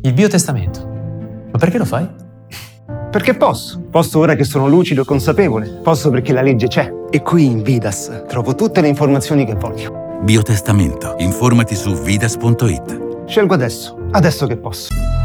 Il biotestamento. Ma perché lo fai? Perché posso. Posso ora che sono lucido e consapevole. Posso perché la legge c'è. E qui in Vidas trovo tutte le informazioni che voglio. Biotestamento. Informati su vidas.it. Scelgo adesso che posso.